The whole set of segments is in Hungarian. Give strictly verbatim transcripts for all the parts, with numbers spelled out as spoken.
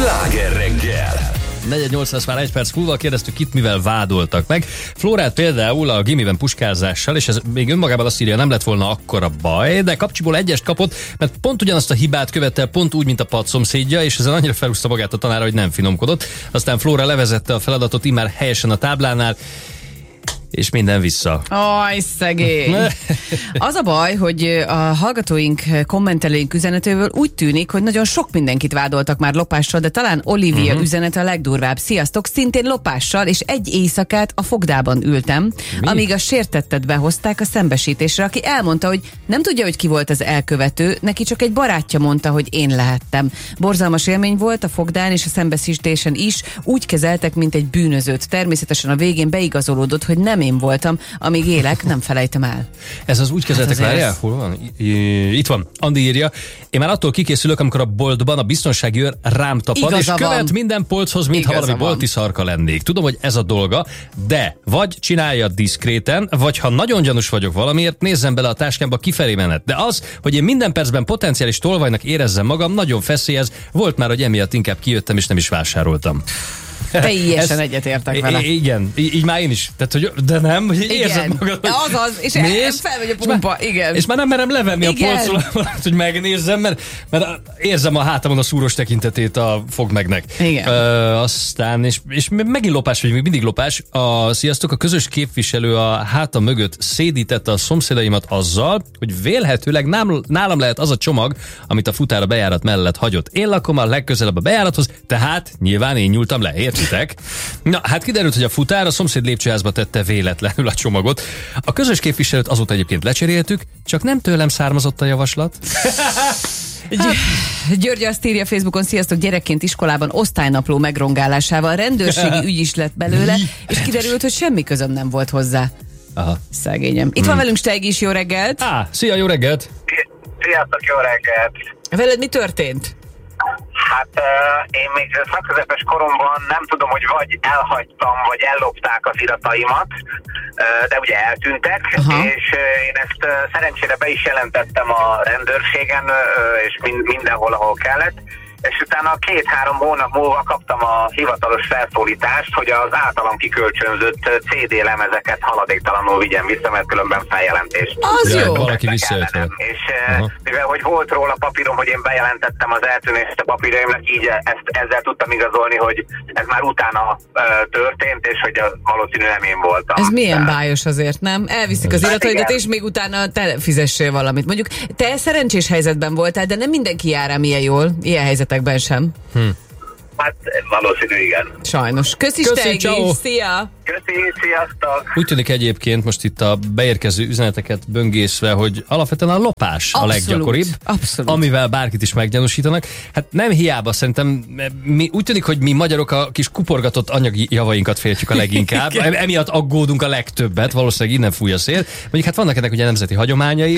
Sláger reggel! negyven nyolc lesz már egy perc múlva, kérdeztük itt, mivel vádoltak meg. Flórát például a gimiben puskázással, és ez még önmagában azt írja, nem lett volna akkora baj, de kapcsiból egyest kapott, mert pont ugyanazt a hibát követte, pont úgy, mint a padszomszédja, és ezen annyira felhúzta magát a tanára, hogy nem finomkodott. Aztán Flóra levezette a feladatot immár helyesen a táblánál, és minden vissza. Aj, szegény. Az a baj, hogy a hallgatóink, kommentelőink üzenetéből úgy tűnik, hogy nagyon sok mindenkit vádoltak már lopással, de talán Olivia uh-huh. üzenete a legdurvább. Sziasztok, szintén lopással, és egy éjszakát a fogdában ültem, Mi? amíg a sértettet behozták a szembesítésre, aki elmondta, hogy nem tudja, hogy ki volt az elkövető, neki csak egy barátja mondta, hogy én lehettem. Borzalmas élmény volt a fogdán és a szembesítésen is, úgy kezeltek, mint egy bűnözőt. Természetesen a végén beigazolódott, hogy nem én voltam, amíg élek, nem felejtem el. Ez az úgy kezeltek, hát várjál? Hol van? Itt van. Andi írja, én már attól kikészülök, amikor a boltban a biztonsági őr rám tapad, Igaza és van. követ minden polchoz, mintha valami van. bolti szarka lennék. Tudom, hogy ez a dolga, de vagy csinálja diszkréten, vagy ha nagyon gyanús vagyok valamiért, nézzem bele a táskámba kifelé menet. De az, hogy én minden percben potenciális tolvajnak érezzem magam, nagyon feszélyez. Volt már, hogy emiatt inkább kijöttem, és nem is vásároltam. Teljesen egyetértek vele. Igen, így, így már én is. Tehát, hogy, de nem, hogy érzed magad, hogy azaz, és mész, felmegy a pumpa, és már, igen. És már nem merem levenni igen. a polcról, hogy megnézzem, mert, mert érzem a hátamon a szúros tekintetét a fogmegnek. Igen. Ö, aztán, és, és megint lopás, vagy még mindig lopás. A, sziasztok, a közös képviselő a hátam mögött szédítette a szomszédaimat azzal, hogy vélhetőleg nálam, nálam lehet az a csomag, amit a futár a bejárat mellett hagyott. Én lakom a legközelebb a bejárathoz, tehát nyilván én nyúltam le. Értitek? Na, hát kiderült, hogy a futár a szomszéd lépcsőházba tette véletlenül a csomagot. A közös képviselőt azóta egyébként lecseréltük, csak nem tőlem származott a javaslat. Hát, György azt írja Facebookon, sziasztok, gyerekként iskolában osztálynapló megrongálásával rendőrségi ügy is lett belőle, és kiderült, hogy semmi közöm nem volt hozzá. Aha. Szegényem. Itt hmm. van velünk Stejg is, jó reggelt! Á, szia, jó reggelt! Sziasztok, jó reggelt! Veled mi történt? Hát uh, én még szakközepes koromban nem tudom, hogy vagy elhagytam, vagy ellopták az irataimat, uh, de ugye eltűntek, Aha. és uh, én ezt uh, szerencsére be is jelentettem a rendőrségen, uh, és min- mindenhol, ahol kellett, és utána két-három hónap múlva kaptam a hivatalos felszólítást, hogy az általam kikölcsönzött cé dé lemezeket haladéktalanul vigyem vissza, mert különben feljelentést. Az ja, jó! Valaki visszajött. És Aha. mivel hogy volt róla papírom, hogy én bejelentettem az eltűnést a papírjaimnak, így ezt, ezzel tudtam igazolni, hogy ez már utána uh, történt, és hogy valószínű nem én voltam. Ez milyen bájos azért, nem? Elviszik az irataidat, és még utána te fizessél valamit. Mondjuk te szerencsés helyzetben voltál, de nem mindenki jár rá milyen jól, ilyen helyzet sem. Hm. Hát valószínű, igen. Sajnos. Köszi, Stejg is, szia! Köszi, sziasztok! Úgy tűnik egyébként most itt a beérkező üzeneteket böngészve, hogy alapvetően a lopás abszolút, a leggyakoribb, abszolút. amivel bárkit is meggyanúsítanak. Hát nem hiába, szerintem mi, úgy tűnik, hogy mi magyarok a kis kuporgatott anyagi javainkat féltjük a leginkább. Emiatt aggódunk a legtöbbet, valószínűleg innen fúj a szél. Mondjuk hát vannak ennek ugye nemzeti hagyományai,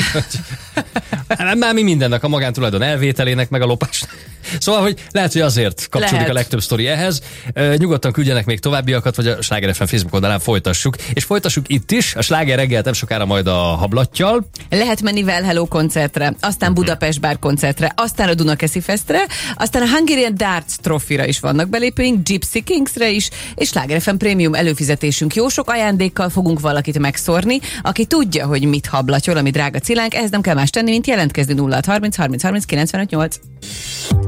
már mi mindennek, a magántulajdon elvételének, meg a lopás. Szóval, hogy lehet, hogy azért kapcsolódik lehet. a legtöbb sztori ehhez. Uh, nyugodtan küldjenek még továbbiakat, vagy a Sláger ef em Facebook oldalán folytassuk. És folytassuk itt is, a Sláger reggelt nem sokára majd a Hablattyal. Lehet menni Well Hello koncertre, aztán uh-huh. Budapest Bar koncertre, aztán a Dunakeszi Festre, aztán a Hungarian Darts Trophy-ra is vannak belépőink, Gypsy Kingsre is, és Sláger ef em Premium előfizetésünk. Jó sok ajándékkal fogunk valakit megszórni, aki tudja, hogy mit hablatyol, ami drága cilánk, ehhez nem kell más tenni, mint jelentkezni nulla hat harminc harminc harminc kilencvenöt nyolc.